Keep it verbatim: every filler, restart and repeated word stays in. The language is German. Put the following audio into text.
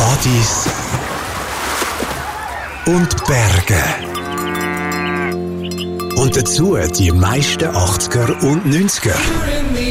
Wadis und Berge. Und dazu die meisten achtziger und neunziger.